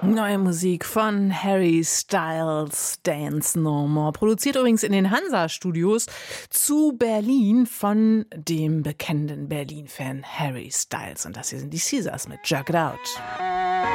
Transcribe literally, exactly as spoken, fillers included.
Neue Musik von Harry Styles, Dance No More. Produziert übrigens in den Hansa-Studios zu Berlin von dem bekennenden Berlin-Fan Harry Styles. Und das hier sind die Caesars mit Jug It Out.